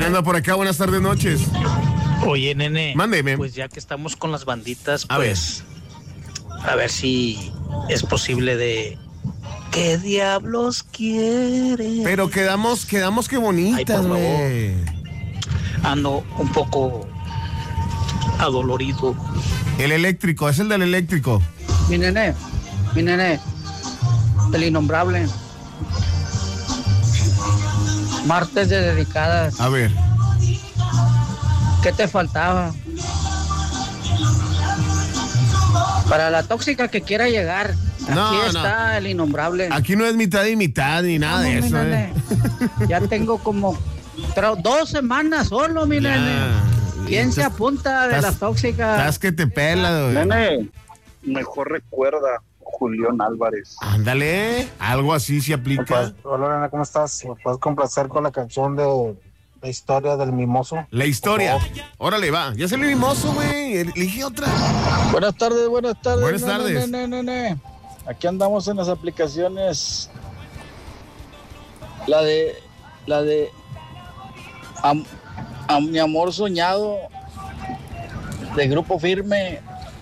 anda por acá? Buenas tardes, noches. Oye, nene. Mándeme. Pues ya que estamos con las banditas, pues a ver si es posible de... ¿Qué diablos quiere? Pero quedamos que bonitas, güey. Ando un poco adolorido. El eléctrico, es el del eléctrico. Mi nene, el innombrable. Martes de dedicadas. A ver. ¿Qué te faltaba? Para la tóxica que quiera llegar, aquí está el innombrable. Aquí no es mitad y mitad ni nada de eso. Ya tengo como 2 semanas solo, mi nene. ¿Quién se apunta de las tóxicas? Estás que te pela, güey. Nene, mejor recuerda, Julián Álvarez. Ándale, algo así se aplica. Hola, Lorena, ¿cómo estás? ¿Me puedes complacer con la canción de La historia del mimoso? La historia. Órale, va. Ya salió el mimoso, güey. Elige otra. Buenas tardes. Buenas tardes. Aquí andamos en las aplicaciones. La de a mi amor soñado de Grupo Firme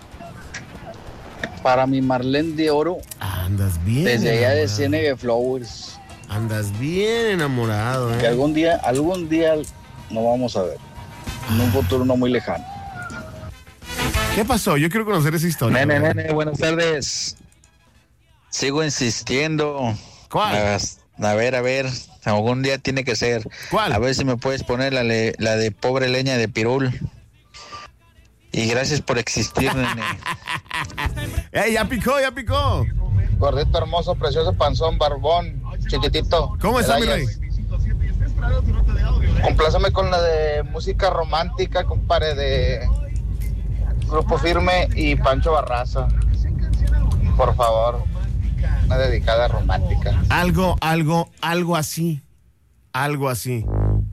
para mi Marlene de Oro. Andas bien. Desde allá de enamorado. Ciénega Flowers. Andas bien enamorado, Que algún día nos vamos a ver. En un futuro no muy lejano. ¿Qué pasó? Yo quiero conocer esa historia. Nene, buenas tardes. Sigo insistiendo. ¿Cuál? A ver, algún día tiene que ser. ¿Cuál? A ver si me puedes poner la de Pobre Leña de Pirul. Y gracias por existir, nene. Ya picó. Gordito, hermoso, precioso, panzón, barbón, chiquitito. ¿Cómo está, mi rey? Complázame con la de música romántica, compadre, de Grupo Firme y Pancho Barraza. Por favor, una dedicada romántica. Algo así. Algo así.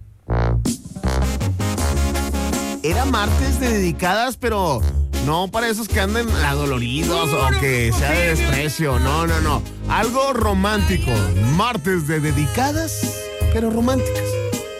Era martes de dedicadas, pero no para esos que anden adoloridos o que sea de desprecio. No. Algo romántico. Martes de dedicadas, pero románticas.